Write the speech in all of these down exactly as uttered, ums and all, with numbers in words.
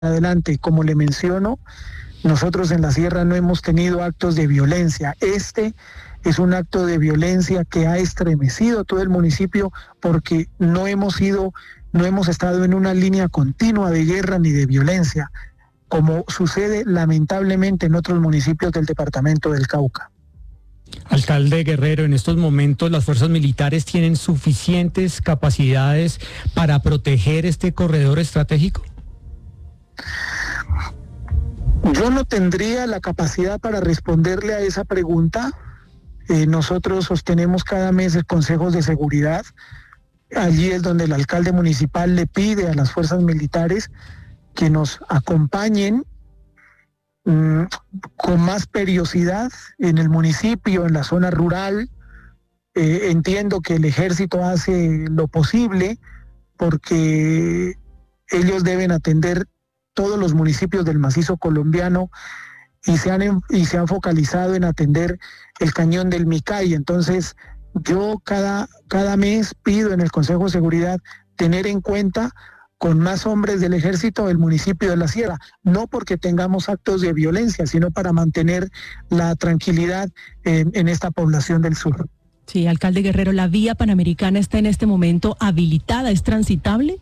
adelante. Como le menciono, nosotros en la sierra no hemos tenido actos de violencia. Este es un acto de violencia que ha estremecido todo el municipio porque no hemos sido, no hemos estado en una línea continua de guerra ni de violencia, como sucede lamentablemente en otros municipios del departamento del Cauca. Alcalde Guerrero, en estos momentos las fuerzas militares tienen suficientes capacidades para proteger este corredor estratégico. Yo no tendría la capacidad para responderle a esa pregunta. Eh, nosotros sostenemos cada mes consejos de seguridad. Allí es donde el alcalde municipal le pide a las fuerzas militares que nos acompañen mmm, con más periodicidad en el municipio, en la zona rural. Eh, entiendo que el ejército hace lo posible porque ellos deben atender todos los municipios del macizo colombiano y se han, y se han focalizado en atender el cañón del Micay. Entonces, yo cada, cada mes pido en el Consejo de Seguridad tener en cuenta con más hombres del ejército el municipio de la Sierra, no porque tengamos actos de violencia, sino para mantener la tranquilidad en, en esta población del sur. Sí, alcalde Guerrero, ¿la vía panamericana está en este momento habilitada? ¿Es transitable?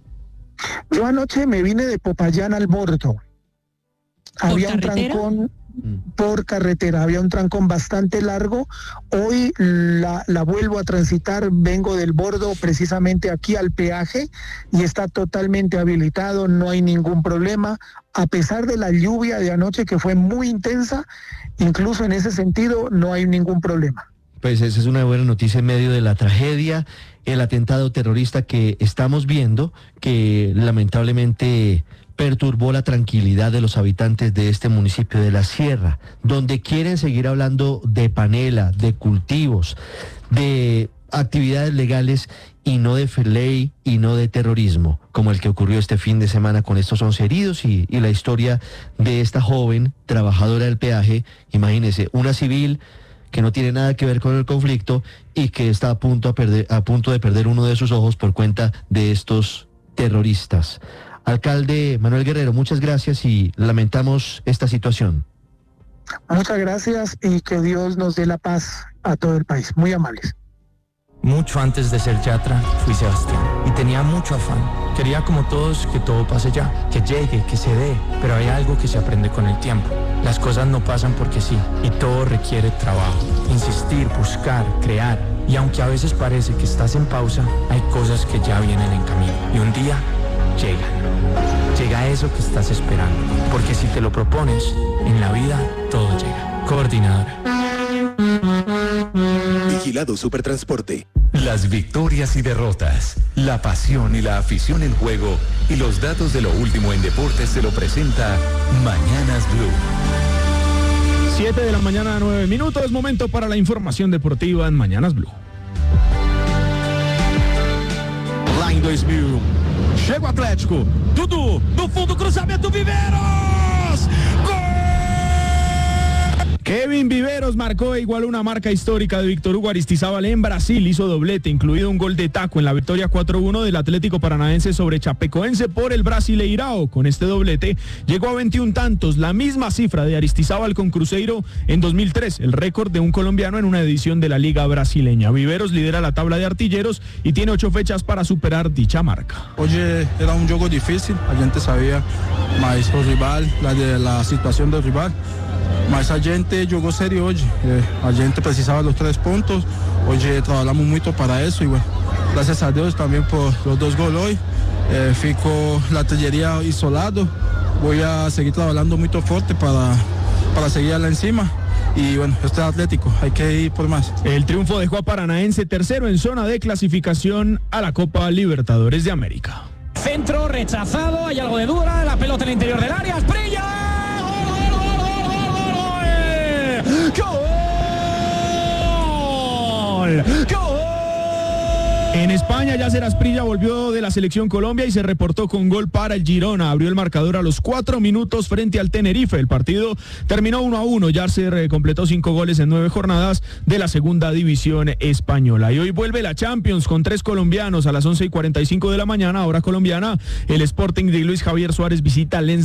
Yo anoche me vine de Popayán al Bordo. Había un trancón por carretera, había un trancón bastante largo. Hoy la, la vuelvo a transitar, vengo del Bordo precisamente aquí al peaje y está totalmente habilitado, no hay ningún problema. A pesar de la lluvia de anoche que fue muy intensa, incluso en ese sentido no hay ningún problema. Pues esa es una buena noticia en medio de la tragedia, el atentado terrorista que estamos viendo, que lamentablemente perturbó la tranquilidad de los habitantes de este municipio de la Sierra, donde quieren seguir hablando de panela, de cultivos, de actividades legales y no de ley y no de terrorismo, como el que ocurrió este fin de semana con estos once heridos y, y la historia de esta joven trabajadora del peaje. Imagínense, una civil que no tiene nada que ver con el conflicto y que está a punto, a perder, a punto de perder uno de sus ojos por cuenta de estos terroristas. Alcalde Manuel Guerrero, muchas gracias y lamentamos esta situación. Muchas gracias y que Dios nos dé la paz a todo el país. Muy amables. Mucho antes de ser Yatra, fui Sebastián y tenía mucho afán. Quería como todos que todo pase ya, que llegue, que se dé, pero hay algo que se aprende con el tiempo. Las cosas no pasan porque sí y todo requiere trabajo, insistir, buscar, crear. Y aunque a veces parece que estás en pausa, hay cosas que ya vienen en camino y un día llegan. Llega eso que estás esperando, porque si te lo propones, en la vida todo llega. Coordinadora. Vigilado Supertransporte. Las victorias y derrotas, la pasión y la afición en juego y los datos de lo último en deportes se lo presenta Mañanas Blue. siete de la mañana, nueve minutos, momento para la información deportiva en Mañanas Blue. Lá em dois mil, chega o Atlético, Dudu, no fundo, cruzamento, Viveros! Gol! Kevin Viveros marcó e igualó una marca histórica de Víctor Hugo Aristizábal en Brasil, hizo doblete, incluido un gol de taco en la victoria cuatro uno del Atlético Paranaense sobre Chapecoense por el Brasileirao. Con este doblete llegó a veintiún tantos, la misma cifra de Aristizábal con Cruzeiro en dos mil tres, el récord de un colombiano en una edición de la Liga Brasileña. Viveros lidera la tabla de artilleros y tiene ocho fechas para superar dicha marca. Hoy era un juego difícil, a gente sabía más el rival, la, de, la situación del rival. Mas a gente jogou sério hoje, a gente precisava dos três pontos, hoje trabalhamos muito para isso e bueno, graças a Deus também por os dois gols hoje, eh, ficou a artilharia isolado, vou a seguir trabalhando muito forte para, para seguir lá em cima. Y bueno, este es Atlético, hay que ir por más. El triunfo dejó a Paranaense tercero en zona de clasificación a la Copa Libertadores de América. Centro rechazado, hay algo de dura, la pelota en el interior del área, brilla. ¡Gol! ¡Gol! En España, Yasser Asprilla volvió de la selección Colombia y se reportó con gol para el Girona. Abrió el marcador a los cuatro minutos frente al Tenerife. El partido terminó uno a uno. Yasser eh, completó cinco goles en nueve jornadas de la segunda división española. Y hoy vuelve la Champions con tres colombianos a las once y cuarenta y cinco de la mañana, hora colombiana. El Sporting de Luis Javier Suárez visita al Lens